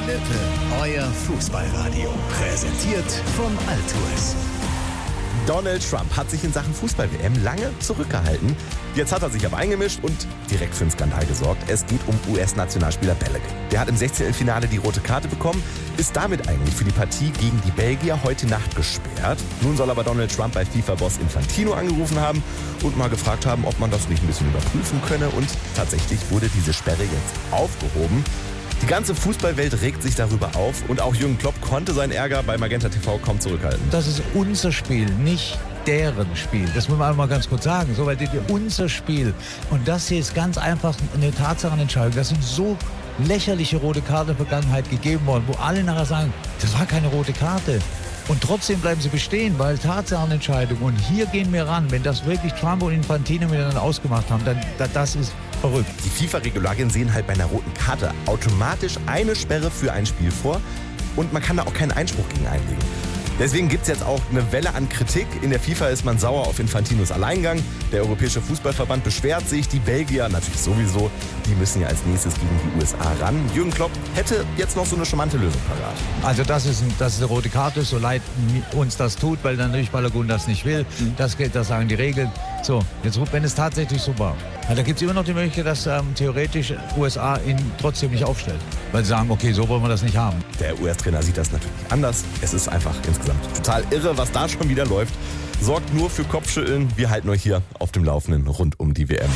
Lippe, euer Fußballradio. Präsentiert vom Altours. Donald Trump hat sich in Sachen Fußball-WM lange zurückgehalten. Jetzt hat er sich aber eingemischt und direkt für einen Skandal gesorgt. Es geht um US-Nationalspieler Belichick. Der hat im 16. Finale die rote Karte bekommen, ist damit eigentlich für die Partie gegen die Belgier heute Nacht gesperrt. Nun soll aber Donald Trump bei FIFA-Boss Infantino angerufen haben und mal gefragt haben, ob man das nicht ein bisschen überprüfen könne. Und tatsächlich wurde diese Sperre jetzt aufgehoben. Die ganze Fußballwelt regt sich darüber auf und auch Jürgen Klopp konnte seinen Ärger bei Magenta TV kaum zurückhalten. Das ist unser Spiel, nicht deren Spiel. Das muss man einmal ganz kurz sagen. So, weil unser Spiel. Und das hier ist ganz einfach eine Tatsachenentscheidung. Das sind so lächerliche rote Karten in der Vergangenheit gegeben worden, wo alle nachher sagen, das war keine rote Karte. Und trotzdem bleiben sie bestehen, weil Tatsachenentscheidung. Und hier gehen wir ran. Wenn das wirklich Trump und Infantino miteinander ausgemacht haben, dann das ist verrückt. Die FIFA-Regularien sehen halt bei einer roten Karte automatisch eine Sperre für ein Spiel vor und man kann da auch keinen Einspruch gegen einlegen. Deswegen gibt es jetzt auch eine Welle an Kritik. In der FIFA ist man sauer auf Infantinos Alleingang. Der Europäische Fußballverband beschwert sich. Die Belgier natürlich sowieso. Die müssen ja als nächstes gegen die USA ran. Jürgen Klopp hätte jetzt noch so eine charmante Lösung parat. Also das ist eine rote Karte, so leid uns das tut, weil dann natürlich Balogun das nicht will. Das sagen die Regeln. So, jetzt wenn es tatsächlich so war. Ja, da gibt es immer noch die Möglichkeit, dass theoretisch USA ihn trotzdem nicht aufstellt. Weil sie sagen, okay, so wollen wir das nicht haben. Der US-Trainer sieht das natürlich anders. Es ist einfach insgesamt total irre, was da schon wieder läuft. Sorgt nur für Kopfschütteln. Wir halten euch hier auf dem Laufenden rund um die WM.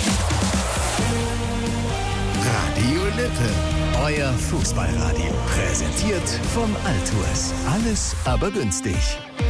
Radio Lippe, euer Fußballradio. Präsentiert vom Altours. Alles aber günstig.